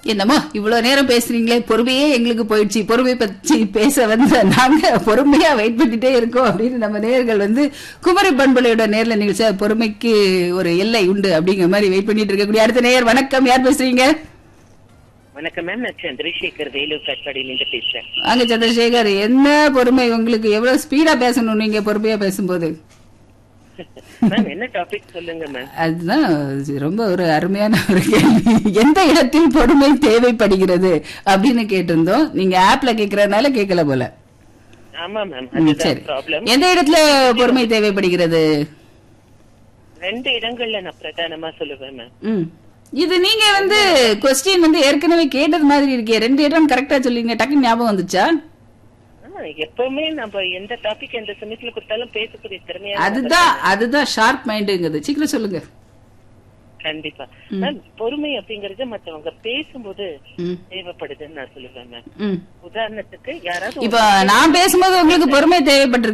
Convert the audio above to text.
என்னமோ இவ்வளவு நேரம் பேசுறீங்களே, பொறுமையே எங்களுக்கு போயிடுச்சு. பொறுமை பற்றி பேச வந்து நாங்க பொறுமையா வெயிட் பண்ணிட்டே இருக்கோம் அப்படின்னு நம்ம நேயர்கள் வந்து குமரி பண்பலையோட நேர்ல நிகழ்ச்சி பொறுமைக்கு ஒரு எல்லை உண்டு அப்படிங்கிற மாதிரி வெயிட் பண்ணிட்டு இருக்கக்கூடிய அடுத்த நேயர். வணக்கம், யார் பேசுறீங்க? வணக்கம் மேம், நான் சந்திரசேகர் வேலூர் காட்பாடியிலிருந்து பேசுறேன். அங்க சந்திரசேகர், என்ன பொறுமை உங்களுக்கு? எவ்வளவு ஸ்பீடா பேசணும் நீங்க பொறுமையா பேசும்போது? மேம் என்ன டாபிக் சொல்லுங்க மேம். அதுதான் ரொம்ப ஒரு அருமையான ஒரு கேள்வி. எந்த இடத்தில் பொறுமை தேவைப்படுகிறது அப்படின்னு கேட்டிருந்தோம். நீங்க ஆப்ல கேக்குறதுனால கேட்கல போல. ஆமா மேம், அதுதான் ப்ராப்ளம். எந்த இடத்துல பொறுமை தேவைப்படுகிறது? 2 இடங்கள்ல நான் பிரதானமா சொல்லுவேன் மேம். இது நீங்க வந்து கொஸ்டின் வந்து ஏற்கனவே கேட்டது மாதிரி இருக்கே. 2 இடம் கரெக்டா சொல்லிங்க, டக்குன்னு ஞாபகம் வந்துச்சா? எப்பவுமே நம்ம எந்த டாபிக் எந்த சமயத்துல கொடுத்தாலும் பேசக்கூடிய திறமையா, அதுதான் ஷார்ப் மைண்டுங்கிறது. சீக்கிரம் சொல்லுங்க. கண்டிப்பா மேம். பொறுமை அப்படிங்கறது மத்தவங்க பேசும்போது தேவைப்படுதுன்னு நான் சொல்லுவேன் மேம். உதாரணத்துக்கு யாராவது இப்ப நான் பேசும்போது உங்களுக்கு பொறுமை தேவைப்பட்டிருக்கு.